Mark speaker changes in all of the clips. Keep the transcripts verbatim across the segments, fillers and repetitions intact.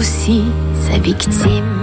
Speaker 1: aussi sa victime.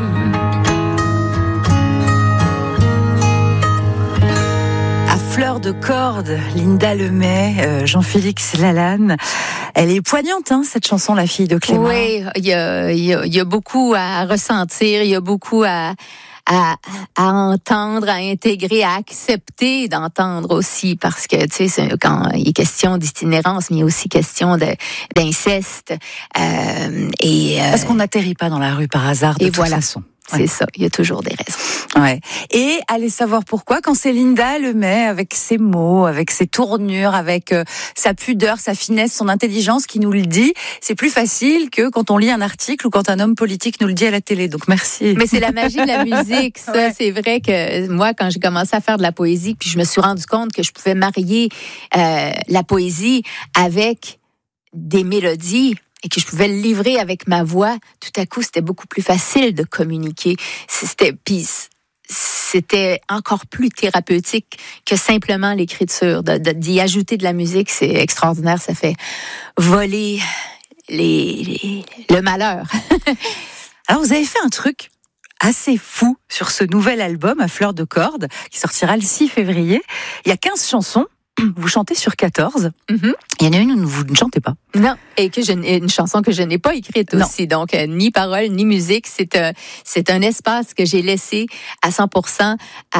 Speaker 2: Fleur de corde, Linda Lemay, euh, Jean-Félix Lalanne. Elle est poignante, hein, cette chanson, La fille de Clément.
Speaker 1: Oui, il y a, y a, y a beaucoup à ressentir, il y a beaucoup à, à, à entendre, à intégrer, à accepter d'entendre aussi, parce que, tu sais, quand il est question d'itinérance, mais il y a aussi question de, d'inceste. Euh, et, euh,
Speaker 2: parce qu'on n'atterrit pas dans la rue par hasard, de toute
Speaker 1: voilà.
Speaker 2: façon.
Speaker 1: C'est ouais. ça, il y a toujours des raisons.
Speaker 2: Ouais. Et allez savoir pourquoi, quand c'est Linda Lemay, avec ses mots, avec ses tournures, avec euh, sa pudeur, sa finesse, son intelligence qui nous le dit, c'est plus facile que quand on lit un article ou quand un homme politique nous le dit à la télé. Donc merci.
Speaker 1: Mais c'est la magie de la musique, ça. Ouais. C'est vrai que moi, quand j'ai commencé à faire de la poésie, puis je me suis rendu compte que je pouvais marier euh, la poésie avec des mélodies, et que je pouvais le livrer avec ma voix, tout à coup, c'était beaucoup plus facile de communiquer. C'était, puis c'était encore plus thérapeutique que simplement l'écriture. De, de, d'y ajouter de la musique, c'est extraordinaire. Ça fait voler les, les, le malheur.
Speaker 2: Alors, vous avez fait un truc assez fou sur ce nouvel album, À fleur de corde, qui sortira le six février. Il y a quinze chansons. Vous chantez sur quatorze. Mm-hmm. Il y en a une où vous ne chantez pas.
Speaker 1: Non, et que je, une chanson que je n'ai pas écrite non. aussi. Donc, euh, ni parole, ni musique. C'est, euh, c'est un espace que j'ai laissé à cent pour cent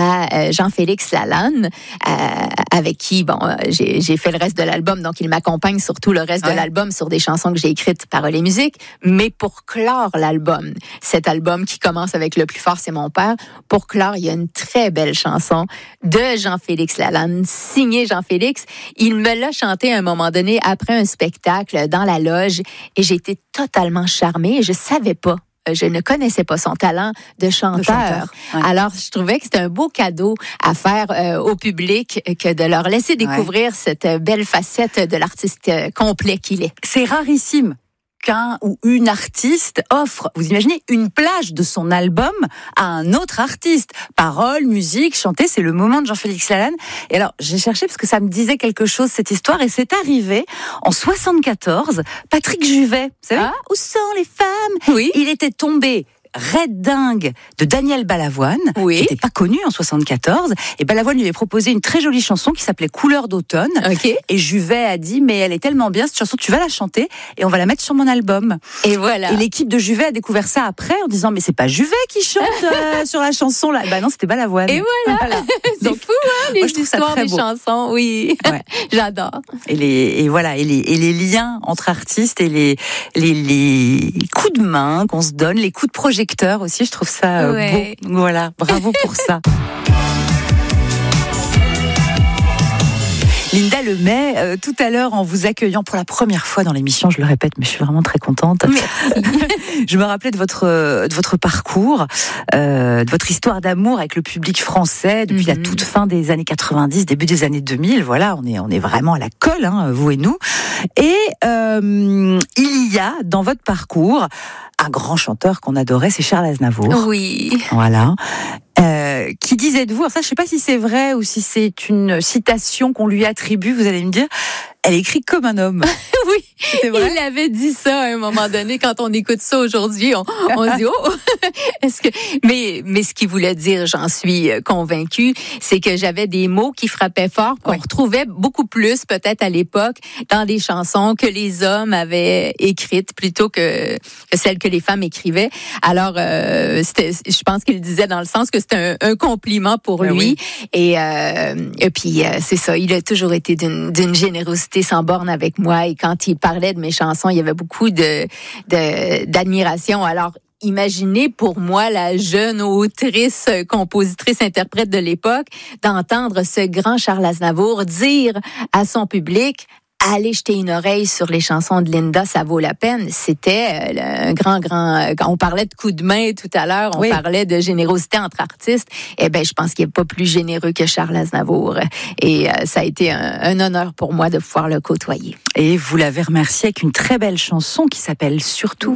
Speaker 1: à euh, Jean-Félix Lalanne, euh, avec qui, bon, euh, j'ai, j'ai fait le reste de l'album. Donc, il m'accompagne sur tout le reste ouais. de l'album, sur des chansons que j'ai écrites, paroles et musique. Mais pour clore l'album, cet album qui commence avec Le plus fort, c'est mon père, pour clore, il y a une très belle chanson de Jean-Félix Lalanne, signée Jean-Félix. Il me l'a chantée à un moment donné après un spectacle dans la loge et j'ai été totalement charmée et je savais pas, je ne connaissais pas son talent de chanteur. De chanteur ouais. Alors, je trouvais que c'était un beau cadeau à faire euh, au public que de leur laisser découvrir ouais. cette belle facette de l'artiste complet qu'il est.
Speaker 2: C'est rarissime qu'un ou une artiste offre, vous imaginez, une plage de son album à un autre artiste. Paroles, musique, chanter, c'est le moment de Jean-Félix Lalanne. Et alors, j'ai cherché parce que ça me disait quelque chose, cette histoire, et c'est arrivé en soixante-quatorze. Patrick Juvet, vous savez, ah. Où sont les femmes ?
Speaker 1: Oui.
Speaker 2: Il était tombé Red dingue de Daniel Balavoine,
Speaker 1: oui.
Speaker 2: qui n'était pas connu en soixante-quatorze. Et Balavoine lui avait proposé une très jolie chanson qui s'appelait Couleur d'automne.
Speaker 1: Okay.
Speaker 2: Et Juvet a dit, mais elle est tellement bien, cette chanson, tu vas la chanter et on va la mettre sur mon album.
Speaker 1: Et voilà.
Speaker 2: Et l'équipe de Juvet a découvert ça après en disant, mais c'est pas Juvet qui chante euh, sur la chanson là. Bah non, c'était Balavoine.
Speaker 1: Et voilà. voilà. C'est
Speaker 2: Donc,
Speaker 1: fou, hein, les
Speaker 2: moi, je
Speaker 1: histoires des
Speaker 2: beau.
Speaker 1: chansons. Oui. Ouais. J'adore.
Speaker 2: Et les, et voilà, et les, et les liens entre artistes et les, les, les coups de main qu'on se donne, les coups de projecteur aussi, je trouve ça euh, ouais. beau. Voilà, bravo pour ça. Linda Lemay, euh, tout à l'heure, en vous accueillant pour la première fois dans l'émission, je le répète, mais je suis vraiment très contente. Je me rappelais de votre, de votre parcours, euh, de votre histoire d'amour avec le public français depuis mm-hmm. la toute fin des années quatre-vingt-dix, début des années deux mille. Voilà, on est, on est vraiment à la colle, hein, vous et nous. Et euh, il y a dans votre parcours un grand chanteur qu'on adorait, c'est Charles Aznavour.
Speaker 1: Oui.
Speaker 2: Voilà. Euh, qui disait de vous, alors ça je ne sais pas si c'est vrai ou si c'est une citation qu'on lui attribue, vous allez me dire, elle écrit comme un homme.
Speaker 1: Oui, c'est vrai? Il avait dit ça à un moment donné. Quand on écoute ça aujourd'hui, on, on se dit oh, est-ce que mais mais ce qu'il voulait dire, j'en suis convaincue, c'est que j'avais des mots qui frappaient fort, qu'on oui. retrouvait beaucoup plus peut-être à l'époque dans des chansons que les hommes avaient écrites plutôt que, que celles que les femmes écrivaient. Alors euh, c'était, je pense qu'il disait dans le sens que c'était un, un compliment pour ben lui. Oui. Et, euh, et puis euh, c'est ça, il a toujours été d'une, d'une générosité sans borne avec moi. Et quand il parlait de mes chansons, il y avait beaucoup de, de d'admiration. Alors, imaginez pour moi, la jeune autrice, compositrice, interprète de l'époque, d'entendre ce grand Charles Aznavour dire à son public: allez jeter une oreille sur les chansons de Linda, ça vaut la peine. C'était un grand, grand... On parlait de coup de main tout à l'heure, on oui. parlait de générosité entre artistes. Eh bien, je pense qu'il n'est pas plus généreux que Charles Aznavour. Et euh, ça a été un, un honneur pour moi de pouvoir le côtoyer.
Speaker 2: Et vous l'avez remercié avec une très belle chanson qui s'appelle « Surtout vous ».